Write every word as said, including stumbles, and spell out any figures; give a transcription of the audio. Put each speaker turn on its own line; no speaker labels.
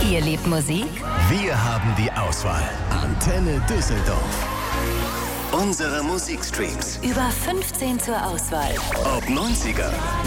Ihr liebt Musik?
Wir haben die Auswahl. Antenne Düsseldorf. Unsere Musikstreams.
Über fünfzehn zur Auswahl.
Ob neunziger,